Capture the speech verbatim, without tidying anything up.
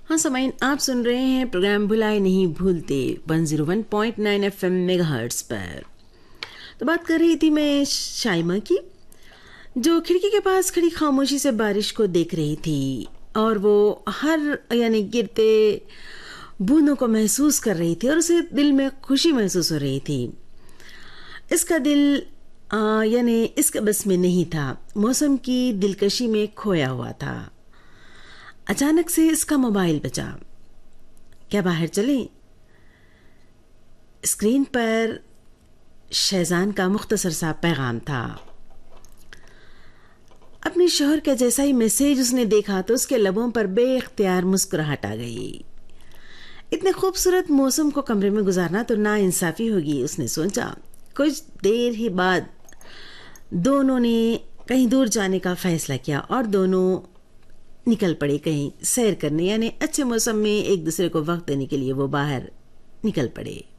ہاں سامعین، آپ سن رہے ہیں پروگرام بھلائے نہیں بھولتے one zero one point nine F M mega hertz پر۔ تو بات کر رہی تھی میں شائمہ کی، جو کھڑکی کے پاس کھڑی خاموشی سے بارش کو دیکھ رہی تھی اور وہ ہر یعنی گرتے بوندوں کو محسوس کر رہی تھی اور اسے دل میں خوشی محسوس ہو رہی تھی۔ اس کا دل آ, یعنی اس کے بس میں نہیں تھا، موسم کی دلکشی میں کھویا ہوا تھا۔ اچانک سے اس کا موبائل بجا۔ کیا باہر چلیں؟ اسکرین پر شہزان کا مختصر سا پیغام تھا۔ اپنے شوہر کا جیسا ہی میسیج اس نے دیکھا تو اس کے لبوں پر بے اختیار مسکراہٹ آ گئی۔ اتنے خوبصورت موسم کو کمرے میں گزارنا تو نا انصافی ہوگی، اس نے سوچا۔ کچھ دیر ہی بعد دونوں نے کہیں دور جانے کا فیصلہ کیا اور دونوں نکل پڑے کہیں سیر کرنے، یعنی اچھے موسم میں ایک دوسرے کو وقت دینے کے لیے وہ باہر نکل پڑے۔